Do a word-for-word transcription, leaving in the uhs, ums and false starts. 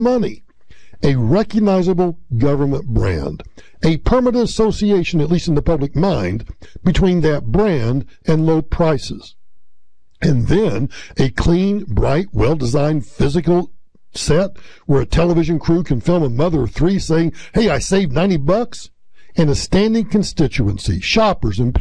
money. A recognizable government brand. A permanent association, at least in the public mind, between that brand and low prices. And then a clean, bright, well-designed physical set where a television crew can film a mother of three saying, hey, I saved ninety bucks, and a standing constituency, shoppers and